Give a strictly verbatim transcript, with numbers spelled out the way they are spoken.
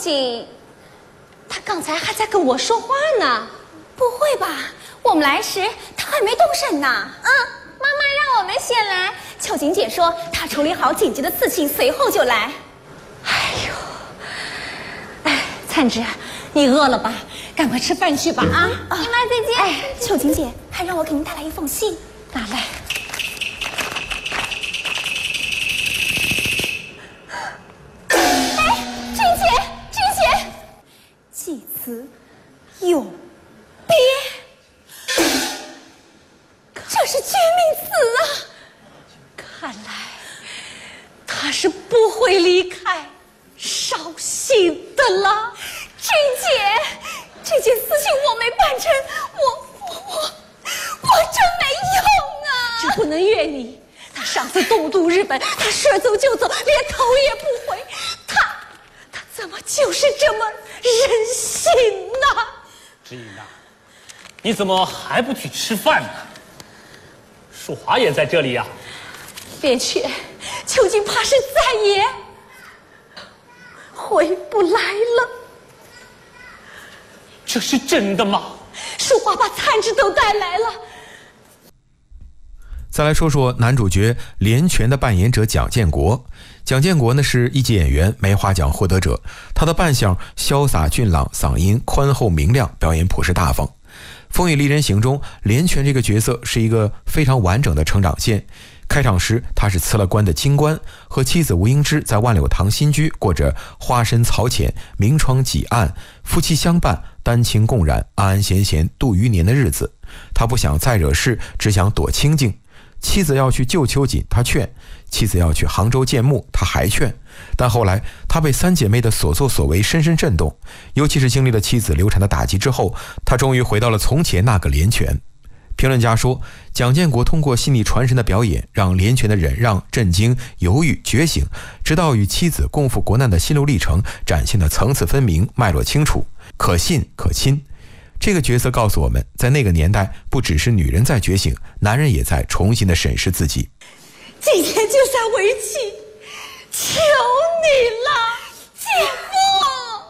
景，他刚才还在跟我说话呢。 不会吧？我们来时他还没动身呢。 嗯，妈妈让我们先来。 秋瑾姐说她处理好紧急的事情，随后就来。 哎呦，哎，灿之，你饿了吧？赶快吃饭去吧啊！ 姨妈再见。哎，秋瑾姐还让我给您带来一封信， 拿来。 哎，君姐，君姐，祭词永别，这是绝命词啊！ 看来他是不会离开绍兴的了。 君姐，这件事情我没办成，我我我我真没用啊！ 这不能怨你，他上次东渡日本，他说走就走，连头也不回，他他怎么就是这么任性呢？ 知音呐，你怎么还不去吃饭呢？淑华也在这里呀、啊。 别去，秋瑾怕是再也回不来了。 这是真的吗？ 淑华把灿之都带来了。 再来说说男主角连泉的扮演者蒋建国。蒋建国呢是一级演员，梅花奖获得者。他的扮相潇洒俊朗，嗓音宽厚明亮，表演朴实大方。《风雨丽人行》中，连泉这个角色是一个非常完整的成长线。开场时，他是辞了官的京官，和妻子吴英之在万柳堂新居，过着花深草浅、明窗几暗、夫妻相伴、丹青共染、安安闲闲度余年的日子。他不想再惹事，只想躲清静。妻子要去救秋瑾，他劝；妻子要去杭州见墓，他还劝。但后来他被三姐妹的所作所为深深震动，尤其是经历了妻子流产的打击之后，他终于回到了从前那个连泉。评论家说，蒋建国通过细腻传神的表演，让连泉的忍让、震惊、犹豫、觉醒，直到与妻子共赴国难的心路历程展现的层次分明、脉络清楚，可信可亲。这个角色告诉我们，在那个年代，不只是女人在觉醒，男人也在重新的审视自己。 今天就算为妻，求你了，姐。